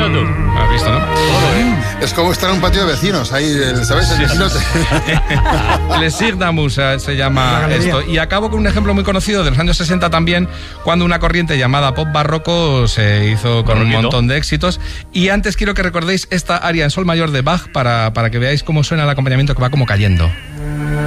¿Has visto, no? Es como estar en un patio de vecinos, ahí, ¿sabes? Sí. Les Signamus se llama esto. Y acabo con un ejemplo muy conocido de los años 60 también, cuando una corriente llamada pop barroco se hizo con un montón de éxitos. Y antes quiero que recordéis esta aria en sol mayor de Bach para que veáis cómo suena el acompañamiento, que va como cayendo.